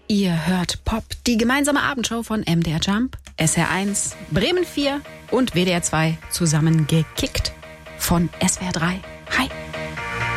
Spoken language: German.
Ihr hört Pop, die gemeinsame Abendshow von MDR Jump, SR1, Bremen 4 und WDR 2 zusammengekickt von SWR 3. Hi!